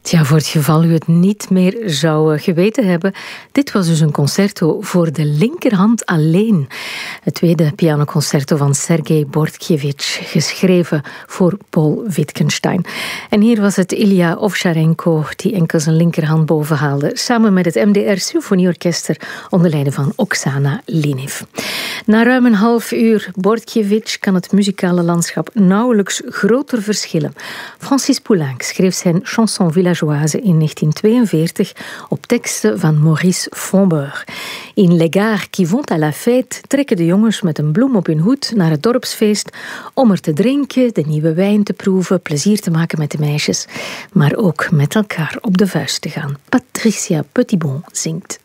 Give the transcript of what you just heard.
Tja, voor het geval u het niet meer zou geweten hebben, dit was dus een concerto voor de linkerhand alleen. Het tweede pianoconcerto van Sergei Bordkiewicz, geschreven voor Paul Wittgenstein. En hier was het Ilya Ovcharenko die enkel zijn linkerhand bovenhaalde, samen met het MDR Symfonieorkester onder leiding van Oksana Linev. Na ruim een half uur Bordkiewicz kan het muzikale landschap nauwelijks groter verschillen. Francis Poulenc schreef zijn chanson villageoise in 1942 op teksten van Maurice Fombeur. In Les Gars qui vont à la fête trekken de jongens met een bloem op hun hoed naar het dorpsfeest om er te drinken, de nieuwe wijn te proeven, plezier te maken met de meisjes, maar ook met elkaar op de vuist te gaan. Patricia Petitbon zingt.